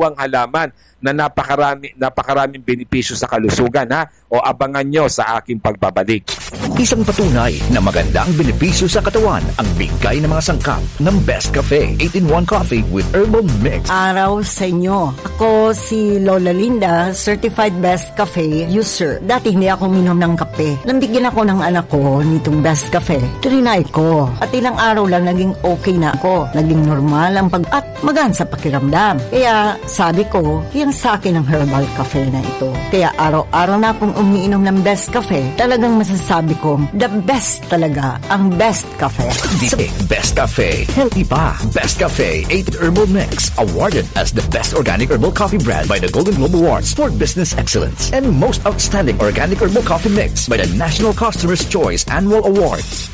bawang halaman na napakaraming benepisyo sa kalusugan, ha? O abangan nyo sa aking pagbabalik. Isang patunay na magandang benepisyo sa katawan ang bigay ng mga sangkap ng Best Cafe 8-in-1 Coffee with Herbal Mix. Araw sa inyo. Ako si Lola Linda, Certified Best Cafe user. Dati hindi ako minom ng kape. Nambigyan ako ng anak ko nitong Best Cafe. Trinay ko. At ilang araw lang naging okay na ako. Naging normal ang at magaan sa pakiramdam. Kaya sabi ko, yan sa akin ang herbal cafe na ito. Kaya araw-araw na akong umiinom ng Best Cafe. Talagang masasabi ko, the best talaga ang Best Cafe. Best Cafe. Healthy pa. Best Cafe 8 Herbal Mix. Awarded as the best organic herbal coffee brand by the Golden Globe Awards for Business Excellence. And most outstanding organic herbal coffee mix by the National Customer's Choice Annual Awards.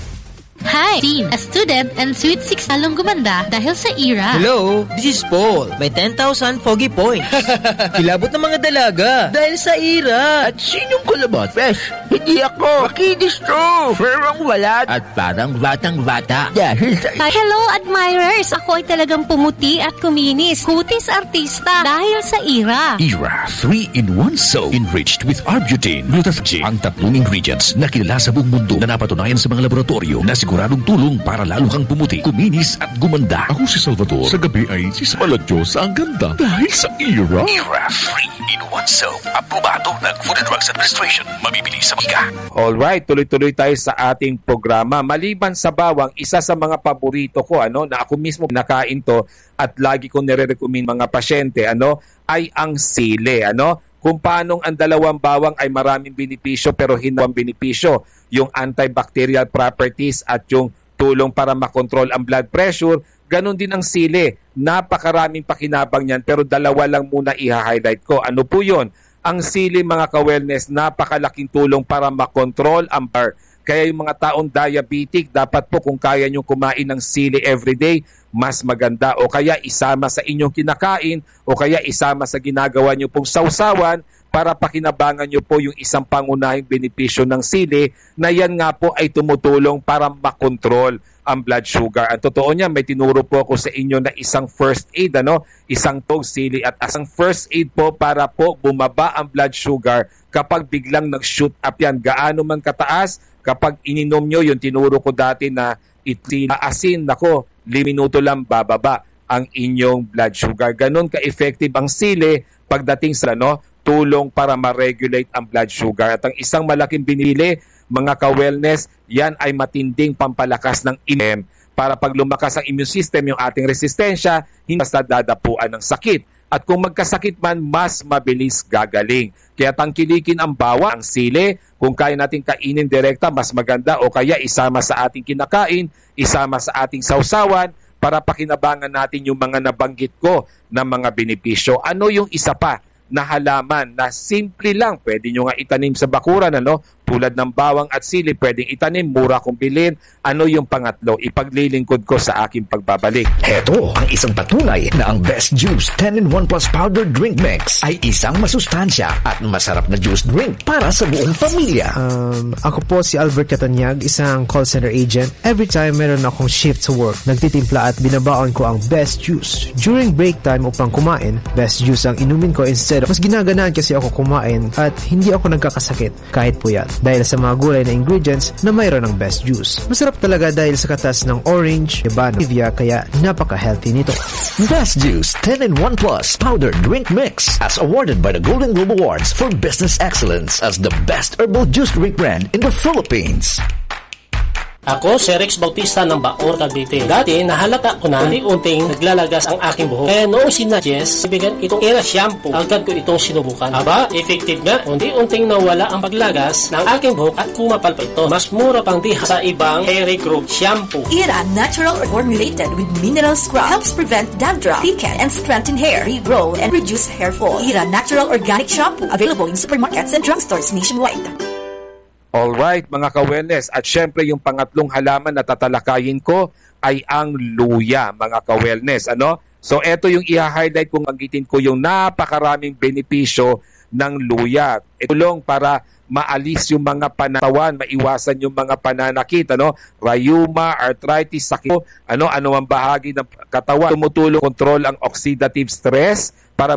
Hi, team! A student and Sweet 6 lalong gumanda dahil sa IRA. Hello, this is Paul. May 10,000 foggy points. Kilabot ng mga dalaga dahil sa IRA. At sinong kalabat? Fresh, hindi ako. Makinis to. Ferang walat. At parang batang-bata. Dahil sa... Hello, admirers! Ako ay talagang pumuti at kuminis. Kutis artista dahil sa IRA. IRA 3-in-1 soap enriched with Arbutin, Glutathione, ang tatlong ingredients na kilala sa buong mundo na napatunayan sa mga laboratorio na siguradong tulong para lalo kang pumuti, kuminis at gumanda. Ako si Salvador. Sa gabi ay si Diyos ang ganda dahil sa IRA. IRA 3-in-1 soap. Aprobado ng Food and Drugs Administration. Mabibili sa mga. Alright, tuloy-tuloy tayo sa ating programa. Maliban sa bawang, isa sa mga paborito ko, na ako mismo nakain to at lagi ko nire-recommend mga pasyente, ay ang sili, kung paanong ang dalawang bawang ay maraming benepisyo pero hinawang benepisyo, yung antibacterial properties at yung tulong para makontrol ang blood pressure, ganun din ang sili. Napakaraming pakinabang niyan pero dalawa lang muna i-highlight ko. Ano po yun? Ang sili, mga ka-wellness, napakalaking tulong para makontrol ang bar. Kaya yung mga taong diabetic, dapat po kung kaya nyo kumain ng sili everyday, mas maganda. O kaya isama sa inyong kinakain, o kaya isama sa ginagawa nyo pong sausawan para pakinabangan nyo po yung isang pangunahing benepisyo ng sili na yan nga po ay tumutulong para makontrol ang blood sugar. Ang totoo niya, may tinuro po ako sa inyo na isang first aid, isang tog sili at asang first aid po para po bumaba ang blood sugar kapag biglang nag-shoot up yan. Gaano man kataas, kapag ininom nyo yung tinuro ko dati na asin, 5 minuto lang bababa ang inyong blood sugar. Ganon ka-effective ang sili pagdating sa tulong para ma-regulate ang blood sugar. At ang isang malaking binili, mga ka-wellness, yan ay matinding pampalakas ng immune para pag lumakas ang immune system, yung ating resistensya, hindi basta dadapuan ng sakit. At kung magkasakit man, mas mabilis gagaling. Kaya tangkilikin ang bawang, ang sili, kung kaya natin kainin direkta, mas maganda, o kaya isama sa ating kinakain, isama sa ating sausawan, para pakinabangan natin yung mga nabanggit ko na mga benepisyo. Ano yung isa pa na halaman na simple lang, pwede nyo nga itanim sa bakuran, tulad ng bawang at sili, pwedeng itanim, mura kong bilhin. Ano yung pangatlo? Ipaglilingkod ko sa aking pagbabalik. Heto ang isang patunay na ang Best Juice 10-in-1 Plus Powder Drink Mix ay isang masustansya at masarap na juice drink para sa buong pamilya. Ako po si Albert Catanyag, isang call center agent. Every time meron akong shift sa work, nagtitimpla at binabaon ko ang Best Juice. During break time upang kumain, Best Juice ang inumin ko instead. Mas ginaganaan kasi ako kumain at hindi ako nagkakasakit kahit puyat dahil sa mga gulay na ingredients na mayroon ng Best Juice. Masarap talaga dahil sa katas ng orange, ebano, stevia, kaya napaka-healthy nito. Best Juice 10-in-1 Plus Powder Drink Mix as awarded by the Golden Globe Awards for Business Excellence as the best herbal juice drink brand in the Philippines. Ako si Rex Bautista ng Bacoor, Cavite. Dati, nahalata ko na unti-unting naglalagas ang aking buhok. Kaya noong sinadjust, ibigan itong Era Shampoo. Agad ko itong sinubukan. Aba, effective nga. Unti-unting nawala ang paglagas ng aking buhok at kumapal pa ito. Mas mura pang diha sa ibang hair growth shampoo. Era Natural Formulated with Mineral Scrub helps prevent dandruff, thicken, and strengthen hair, regrow, and reduce hair fall. Era Natural Organic Shampoo. Available in supermarkets and drugstores nationwide. Alright, mga ka-wellness. At syempre, yung pangatlong halaman na tatalakayin ko ay ang luya, mga ka-wellness. So, eto yung i-highlight kung magitin ko yung napakaraming benepisyo ng luya. Tulong para maalis yung mga panatawan, maiwasan yung mga pananakit, rheuma, arthritis, sakit, ano ang bahagi ng katawan. Tumutulong kontrol ang oxidative stress para